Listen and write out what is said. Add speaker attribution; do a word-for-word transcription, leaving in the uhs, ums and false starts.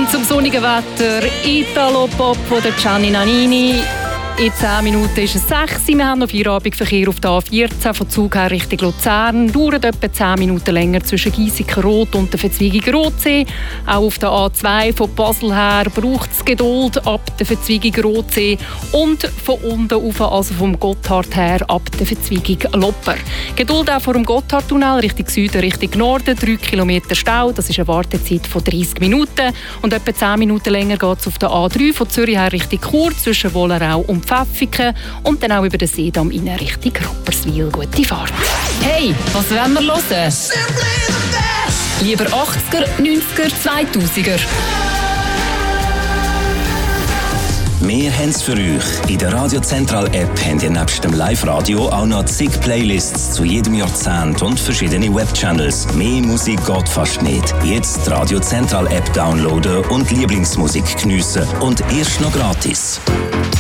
Speaker 1: Und zum sonnigen Wetter Italo-Pop von der Gianni Nannini. In zehn Minuten ist es sechs. Wir haben noch Feierabendverkehr auf der A vierzehn von Zug her Richtung Luzern. Dauert etwa zehn Minuten länger zwischen Giesiken-Rot und der Verzweigung Rotsee. Auch auf der A zwei von Basel her braucht es Geduld ab der Verzweigung Rotsee. Und von unten rauf, also vom Gotthard her, ab der Verzweigung Lopper. Geduld auch vor dem Gotthardtunnel Richtung Süden, Richtung Norden. drei Kilometer Stau, das ist eine Wartezeit von dreißig Minuten. Und etwa zehn Minuten länger geht es auf der A drei von Zürich her Richtung Chur zwischen Wollerau und Pfäffiken und dann auch über den Seedamm in Richtung Rapperswil. Gute Fahrt. Hey, was wollen wir hören? Lieber achtziger, neunziger, zweitausender.
Speaker 2: Wir haben es für euch. In der Radio Central App habt ihr nebst dem Live-Radio auch noch zig Playlists zu jedem Jahrzehnt und verschiedene Webchannels. Mehr Musik geht fast nicht. Jetzt die Radio Central App downloaden und Lieblingsmusik geniessen. Und erst noch gratis.